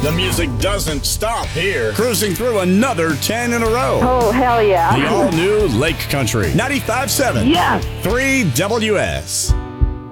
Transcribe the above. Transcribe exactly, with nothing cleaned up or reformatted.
The music doesn't stop here. Cruising through another ten in a row. Oh, hell yeah. The all-new Lake Country. ninety-five point seven. Yes. three W S.